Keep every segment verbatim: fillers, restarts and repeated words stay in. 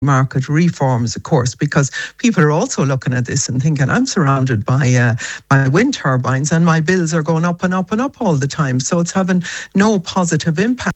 market reforms, of course, because people are also looking at this and thinking, I'm surrounded by uh, by wind turbines and my bills are going up and up and up all the time. So it's having no positive impact.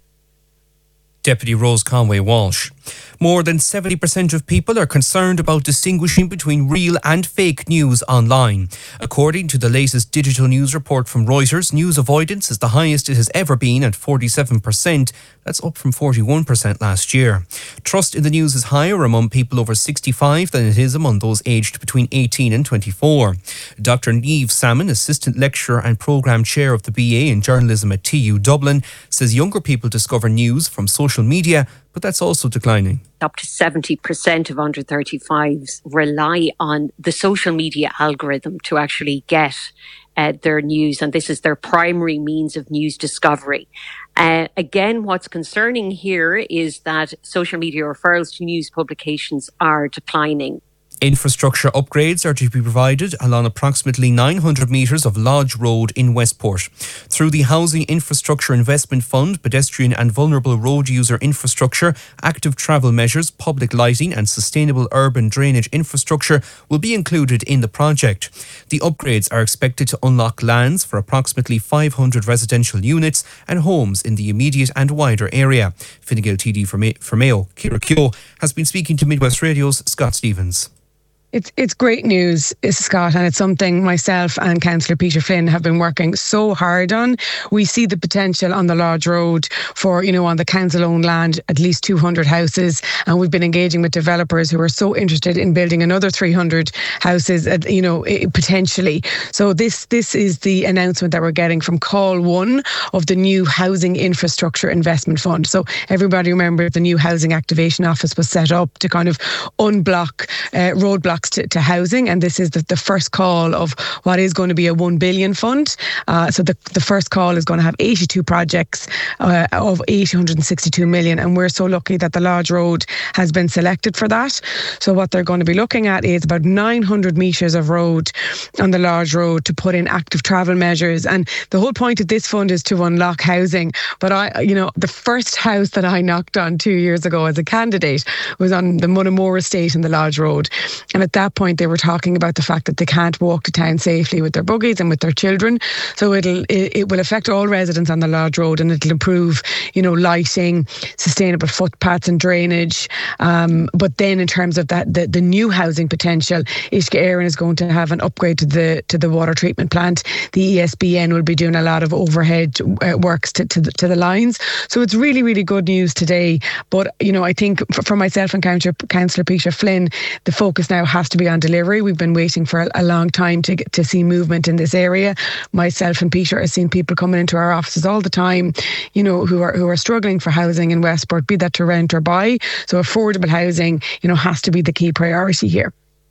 Deputy Rose Conway Walsh. More than seventy percent of people are concerned about distinguishing between real and fake news online. According to the latest digital news report from Reuters, news avoidance is the highest it has ever been at forty-seven percent. That's up from forty-one percent last year. Trust in the news is higher among people over sixty-five than it is among those aged between eighteen and twenty-four. Doctor Niamh Salmon, Assistant Lecturer and Programme Chair of the B A in Journalism at T U Dublin, says younger people discover news from social media, but that's also declining. Up to seventy percent of under thirty-fives rely on the social media algorithm to actually get uh, their news, and this is their primary means of news discovery. Uh, again, what's concerning here is that social media referrals to news publications are declining. Infrastructure upgrades are to be provided along approximately nine hundred metres of Lodge Road in Westport. Through the Housing Infrastructure Investment Fund, pedestrian and vulnerable road user infrastructure, active travel measures, public lighting and sustainable urban drainage infrastructure will be included in the project. The upgrades are expected to unlock lands for approximately five hundred residential units and homes in the immediate and wider area. Fine Gael T D for Mayo, Ciara Keogh, has been speaking to Midwest Radio's Scott Stevens. It's it's great news, Scott, and it's something myself and Councillor Peter Flynn have been working so hard on. We see the potential on the Lodge Road for, you know, on the council-owned land, at least two hundred houses, and we've been engaging with developers who are so interested in building another three hundred houses, you know, potentially. So this this is the announcement that we're getting from call one of the new Housing Infrastructure Investment Fund. So everybody remember the new Housing Activation Office was set up to kind of unblock uh, roadblocks To, to housing, and this is the, the first call of what is going to be a one billion fund. Uh, so the, the first call is going to have eighty-two projects uh, of eight hundred sixty-two million, and we're so lucky that the Lodge Road has been selected for that. So what they're going to be looking at is about nine hundred metres of road on the Lodge Road to put in active travel measures, and the whole point of this fund is to unlock housing. But I, you know, the first house that I knocked on two years ago as a candidate was on the Munnamore estate in the Lodge Road, and at that point they were talking about the fact that they can't walk to town safely with their buggies and with their children. So it'll it, it will affect all residents on the Lodge Road, and it'll improve, you know, lighting, sustainable footpaths and drainage. Um, but then in terms of that, the, the new housing potential, Uisce Éireann is going to have an upgrade to the to the water treatment plant. The E S B N will be doing a lot of overhead uh, works to to the, to the lines. So it's really really good news today. But you know, I think for, for myself and Councillor Peter Flynn, the focus now has to be on delivery. We've been waiting for a, a long time to get, to see movement in this area. Myself and Peter have seen people coming into our offices all the time, you know, who are who are struggling for housing in Westport, be that to rent or buy. So affordable housing, you know, has to be the key priority here.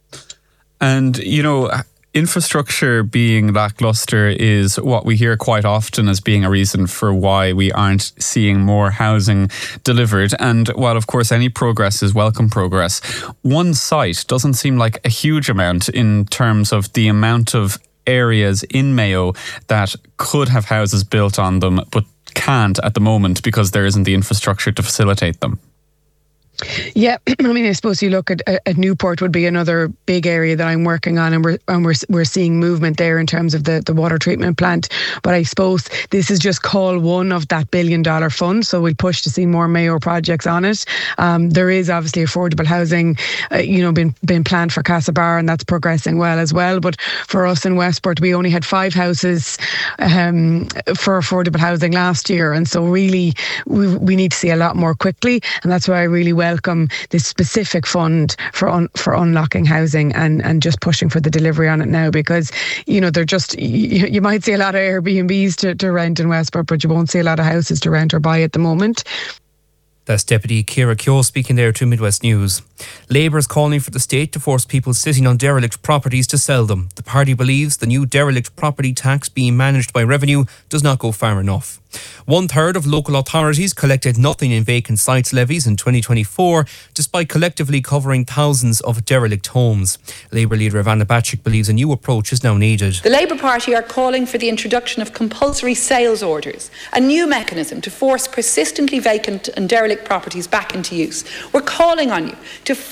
And you know, infrastructure being lackluster is what we hear quite often as being a reason for why we aren't seeing more housing delivered. And while, of course, any progress is welcome progress, one site doesn't seem like a huge amount in terms of the amount of areas in Mayo that could have houses built on them but can't at the moment because there isn't the infrastructure to facilitate them. Yeah, I mean, I suppose you look at, at Newport would be another big area that I'm working on, and we're and we're we're seeing movement there in terms of the, the water treatment plant. But I suppose this is just call one of that billion dollar fund, so we'll push to see more Mayo projects on it. Um, there is obviously affordable housing, uh, you know, been been planned for Castlebar, and that's progressing well as well. But for us in Westport, we only had five houses um, for affordable housing last year, and so really we we need to see a lot more quickly, and that's why I really welcome this specific fund for un, for unlocking housing and, and just pushing for the delivery on it now, because you know they're just you, you might see a lot of Airbnbs to, to rent in Westport, but you won't see a lot of houses to rent or buy at the moment. That's Deputy Ciara Keogh speaking there to Midwest News. Labour is calling for the state to force people sitting on derelict properties to sell them. The party believes the new derelict property tax being managed by Revenue does not go far enough. One third of local authorities collected nothing in vacant sites levies in twenty twenty-four, despite collectively covering thousands of derelict homes. Labour leader Ivana Bacik believes a new approach is now needed. The Labour Party are calling for the introduction of compulsory sales orders, a new mechanism to force persistently vacant and derelict properties back into use. We're calling on you to